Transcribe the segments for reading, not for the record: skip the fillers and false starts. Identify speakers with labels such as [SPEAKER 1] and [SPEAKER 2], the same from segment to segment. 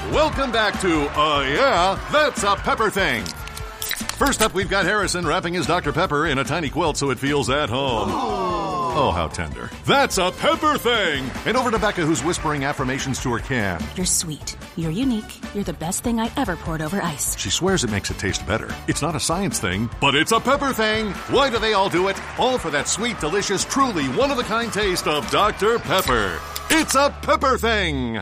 [SPEAKER 1] Welcome back to Yeah, That's a Pepper Thing. First up, we've got Harrison wrapping his Dr. Pepper in a tiny quilt so it feels at home. Oh, how tender. That's a pepper thing! And over to Becca, who's whispering affirmations to her can.
[SPEAKER 2] You're sweet. You're unique. You're the best thing I ever poured over ice.
[SPEAKER 1] She swears it makes it taste better. It's not a science thing, but it's a pepper thing. Why do they all do it? All for that sweet, delicious, truly one-of-a-kind taste of Dr. Pepper. It's a pepper thing!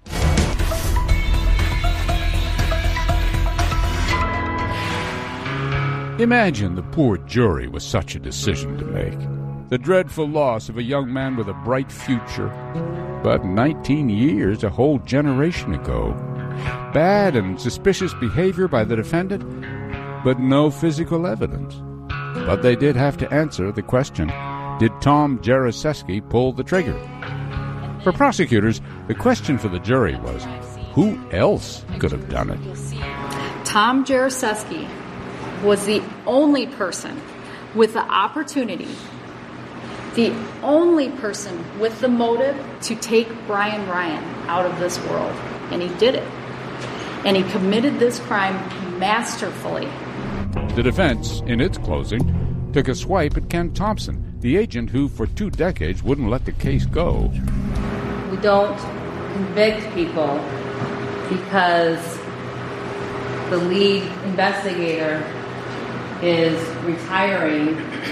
[SPEAKER 3] Imagine the poor jury with such a decision to make. The dreadful loss of a young man with a bright future. But 19 years, a whole generation ago. Bad and suspicious behavior by the defendant, but no physical evidence. But they did have to answer the question, did Tom Jaroszewski pull the trigger? For prosecutors, the question for the jury was, who else could have done it?
[SPEAKER 4] Tom Jaroszewski was the only person with the opportunity, the only person with the motive to take Brian Ryan out of this world. And he did it. And he committed this crime masterfully.
[SPEAKER 3] The defense, in its closing, took a swipe at Ken Thompson, the agent who for 2 decades wouldn't let the case go.
[SPEAKER 5] We don't convict people because the lead investigator is retiring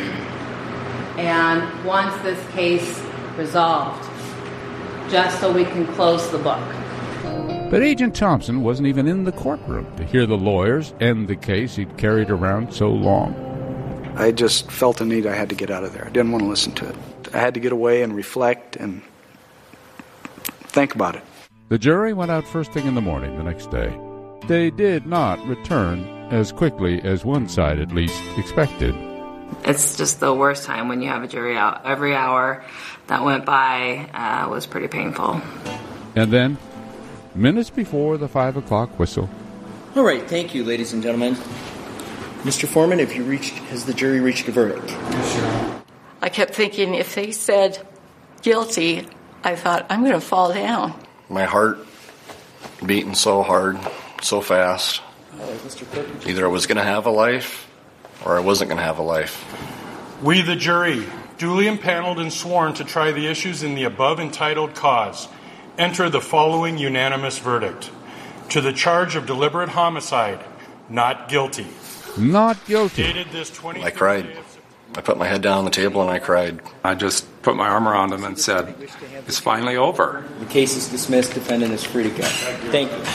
[SPEAKER 5] and wants this case resolved just so we can close the book.
[SPEAKER 3] But Agent Thompson wasn't even in the courtroom to hear the lawyers end the case he'd carried around so long.
[SPEAKER 6] I just felt the need I had to get out of there. I didn't want to listen to it. I had to get away and reflect and think about it.
[SPEAKER 3] The jury went out first thing in the morning the next day. They did not return as quickly as one side at least expected.
[SPEAKER 5] It's just the worst time when you have a jury out. Every hour that went by was pretty painful.
[SPEAKER 3] And then, minutes before the 5 o'clock whistle.
[SPEAKER 7] All right, thank you, ladies and gentlemen. Mr. Foreman, has the jury reached a verdict?
[SPEAKER 8] I kept thinking if they said guilty, I thought, I'm going to fall down.
[SPEAKER 9] My heart beating so hard, so fast. Either I was going to have a life or I wasn't going to have a life.
[SPEAKER 10] We, the jury, duly impaneled and sworn to try the issues in the above entitled cause, enter the following unanimous verdict. To the charge of deliberate homicide, not guilty.
[SPEAKER 3] Not guilty.
[SPEAKER 9] I cried. I put my head down on the table and I cried.
[SPEAKER 11] I just put my arm around him and said, it's finally over.
[SPEAKER 7] The case is dismissed. Defendant is free to go. Thank you.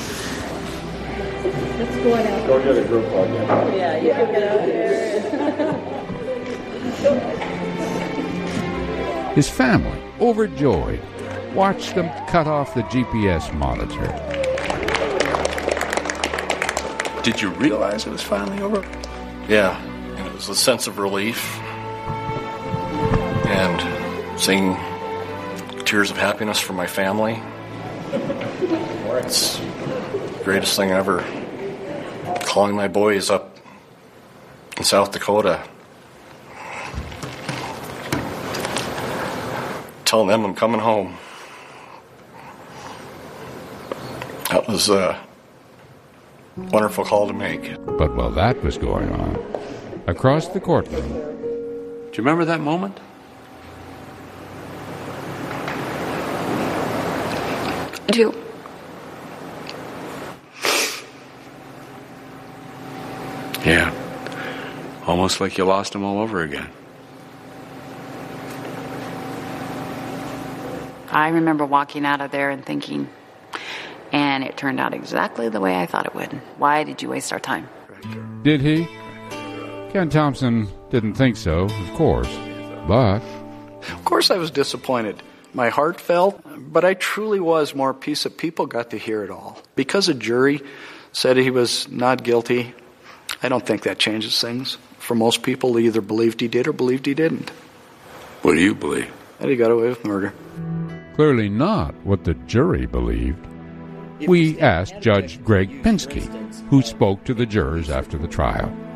[SPEAKER 5] Let's go out.
[SPEAKER 12] Go get a group hug.
[SPEAKER 5] Yeah, you can get out there.
[SPEAKER 3] His family, overjoyed, watched them cut off the GPS monitor.
[SPEAKER 6] Did you realize it was finally over?
[SPEAKER 9] Yeah, and it was a sense of relief. And seeing tears of happiness from my family. It's the greatest thing ever. Calling my boys up in South Dakota. Telling them I'm coming home. That was a wonderful call to make.
[SPEAKER 3] But while that was going on, across the courtroom...
[SPEAKER 11] Do you remember that moment?
[SPEAKER 8] I do.
[SPEAKER 11] Yeah. Almost like you lost him all over again.
[SPEAKER 8] I remember walking out of there and thinking, and it turned out exactly the way I thought it would. Why did you waste our time?
[SPEAKER 3] Did he? Ken Thompson didn't think so, of course. But...
[SPEAKER 6] Of course I was disappointed. My heart fell, but I truly was more peace that people got to hear it all. Because a jury said he was not guilty, I don't think that changes things. For most people, they either believed he did or believed he didn't.
[SPEAKER 11] What do you believe?
[SPEAKER 6] That he got away with murder.
[SPEAKER 3] Clearly not what the jury believed. We asked Judge Greg Pinsky, who spoke to the jurors after the trial.